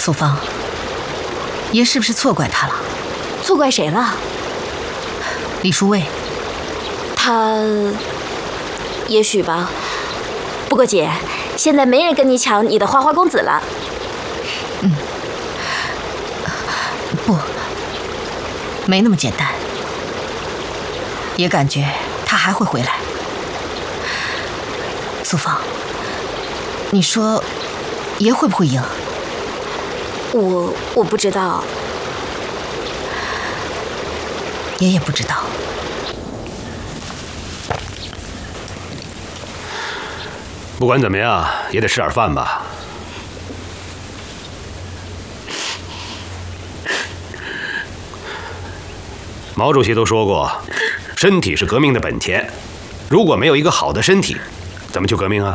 素芳，爷是不是错怪他了？ 错怪谁了？ 李淑卫。 他，也许吧。不过姐，现在没人跟你抢你的花花公子了。 不，没那么简单。也感觉他还会回来。素芳，你说，爷会不会赢？ 我不知道。 爷也不知道。 不管怎么样，也得吃点饭吧。毛主席都说过，身体是革命的本钱。如果没有一个好的身体，怎么去革命啊？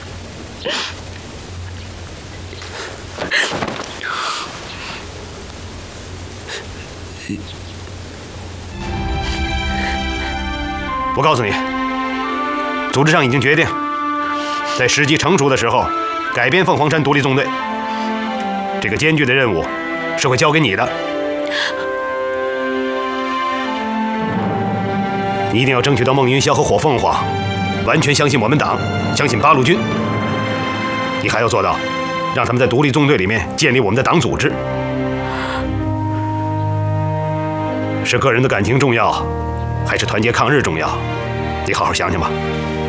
我告诉你，组织上已经决定，在时机成熟的时候，改编凤凰山独立纵队。这个艰巨的任务是会交给你的。你一定要争取到孟云霄和火凤凰完全相信我们党，相信八路军。你还要做到，让他们在独立纵队里面建立我们的党组织。是个人的感情重要，还是团结抗日重要？你好好想想吧。